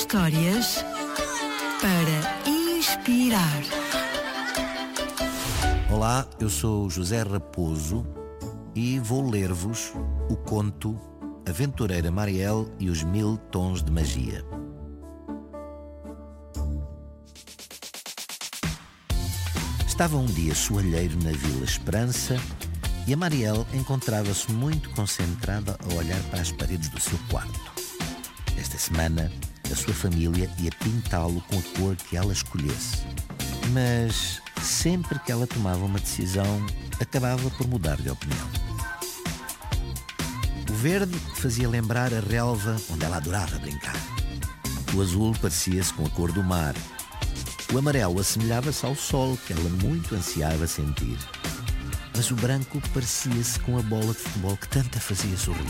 Histórias para inspirar. Olá, eu sou José Raposo e vou ler-vos o conto Aventureira Mariel e os 1000 Tons de Magia. Estava um dia soalheiro na Vila Esperança e a Mariel encontrava-se muito concentrada a olhar para as paredes do seu quarto. Esta semana, a sua família ia pintá-lo com a cor que ela escolhesse. Mas sempre que ela tomava uma decisão, acabava por mudar de opinião. O verde fazia lembrar a relva onde ela adorava brincar. O azul parecia-se com a cor do mar. O amarelo assemelhava-se ao sol que ela muito ansiava sentir. Mas o branco parecia-se com a bola de futebol que tanto a fazia sorrir.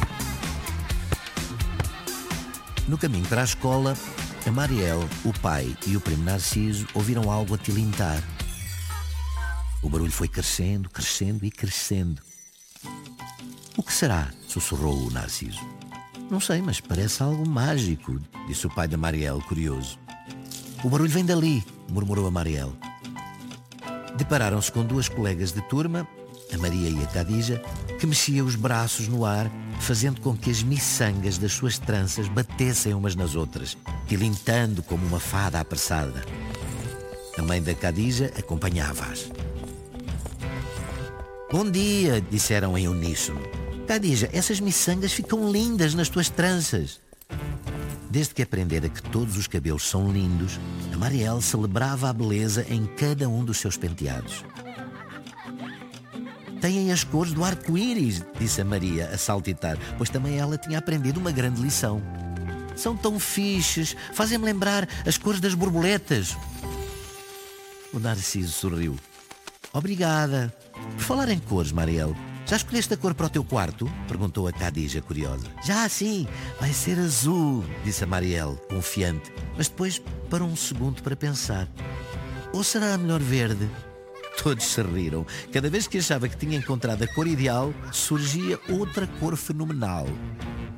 No caminho para a escola, a Mariel, o pai e o primo Narciso ouviram algo a tilintar. O barulho foi crescendo, crescendo e crescendo. O que será? Sussurrou o Narciso. Não sei, mas parece algo mágico, disse o pai da Mariel, curioso. O barulho vem dali, murmurou a Mariel. Depararam-se com duas colegas de turma, a Maria e a Khadija, que mexiam os braços no ar, fazendo com que as miçangas das suas tranças batessem umas nas outras, tilintando como uma fada apressada. A mãe da Khadija acompanhava-as. Bom dia, disseram em uníssono. Khadija, essas miçangas ficam lindas nas tuas tranças. Desde que aprendera que todos os cabelos são lindos, a Mariel celebrava a beleza em cada um dos seus penteados. Têm as cores do arco-íris, disse a Maria a saltitar, pois também ela tinha aprendido uma grande lição. São tão fixes, fazem-me lembrar as cores das borboletas. O Narciso sorriu. Obrigada. Por falar em cores, Mariel, já escolheste a cor para o teu quarto? Perguntou a Khadija, curiosa. Já, sim, vai ser azul, disse a Mariel, confiante, mas depois parou um segundo para pensar. Ou será melhor verde? Todos se riram. Cada vez que achava que tinha encontrado a cor ideal, surgia outra cor fenomenal.